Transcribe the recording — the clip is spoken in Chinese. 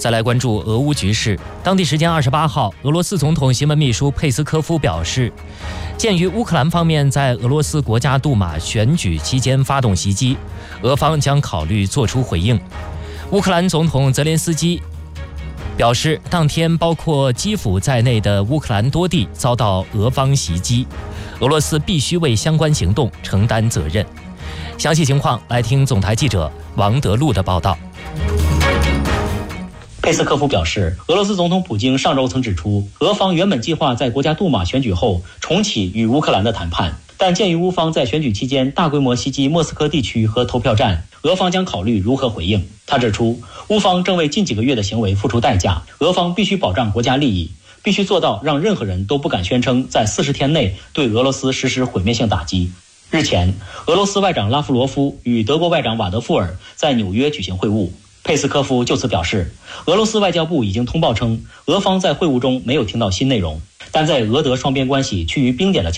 再来关注俄乌局势。当地时间28号，俄罗斯总统新闻秘书佩斯科夫表示，鉴于乌克兰方面在俄罗斯国家杜马选举期间发动袭击，俄方将考虑作出回应。乌克兰总统泽连斯基表示，当天包括基辅在内的乌克兰多地遭到俄方袭击，俄罗斯必须为相关行动承担责任。详细情况来听总台记者王德禄的报道。 佩斯科夫表示，俄罗斯总统普京上周曾指出，俄方原本计划在国家杜马选举后重启与乌克兰的谈判，但鉴于乌方在选举期间大规模袭击莫斯科地区和投票站，俄方将考虑如何回应。他指出，乌方正为近几个月的行为付出代价，俄方必须保障国家利益，必须做到让任何人都不敢宣称在40天内对俄罗斯实施毁灭性打击。日前，俄罗斯外长拉夫罗夫与德国外长瓦德富尔在纽约举行会晤。佩斯科夫就此表示，俄罗斯外交部已经通报称，俄方在会晤中没有听到新内容，但在俄德双边关系趋于冰点的情况下，